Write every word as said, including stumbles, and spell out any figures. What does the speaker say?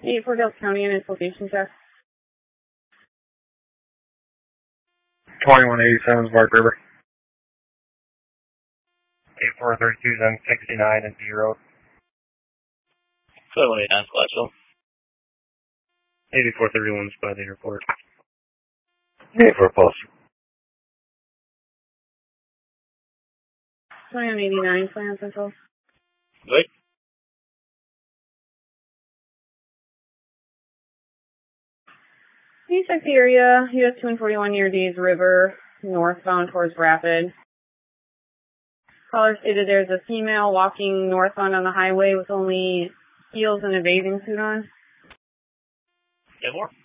eight four Delta County and its location check. twenty-one eighty-seven Spark River. eight four thirty-two, then sixty-nine and zero. twenty-one eighty-nine, Splashville. eighty-four thirty-one is by the airport. eighty-four Pulse. twenty-one eighty-nine, Plan Central. Good. Can you check the area? U S two forty-one near Dees River, northbound towards Rapid. Caller stated there's a female walking northbound on the highway with only heels and a bathing suit on. Get more.